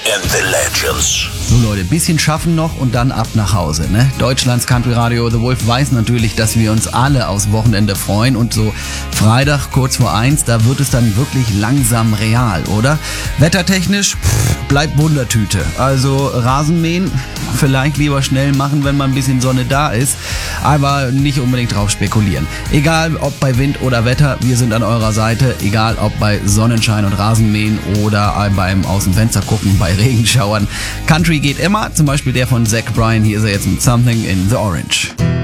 and the Legends. So Leute, bisschen schaffen noch und dann ab nach Hause, ne? Deutschlands Country Radio The Wolf weiß natürlich, dass wir uns alle aufs Wochenende freuen und so Freitag kurz vor 1, da wird es dann wirklich langsam real, oder? Wettertechnisch, bleibt Wundertüte. Also Rasenmähen, vielleicht lieber schnell machen, wenn mal ein bisschen Sonne da ist, aber nicht unbedingt drauf spekulieren. Egal ob bei Wind oder Wetter, wir sind an eurer Seite, egal ob bei Sonnenschein und Rasenmähen oder beim aus dem Fenster gucken bei Regenschauern. Country geht immer, zum Beispiel der von Zach Bryan, hier ist er jetzt mit Something in the Orange.